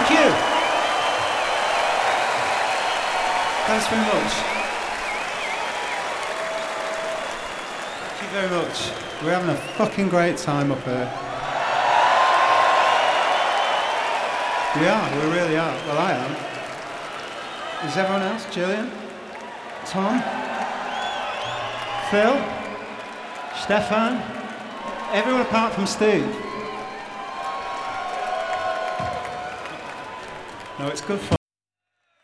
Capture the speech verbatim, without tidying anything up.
Thank you. Thanks very much. Thank you very much. We're having a fucking great time up here. We are, we really are. Well, I am. Is everyone else? Gillian? Tom? Phil? Stefan? Everyone apart from Steve? No, it's good fun.